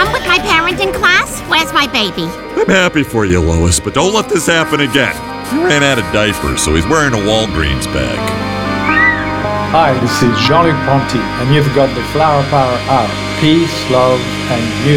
done with my parenting class? Where's my baby? I'm happy for you, Lois, but don't let this happen again. He ran out of diapers, so he's wearing a Walgreens bag. Hi, this is Jean-Luc Ponty, and you've got the Flower Power Hour. Peace, love, and unity.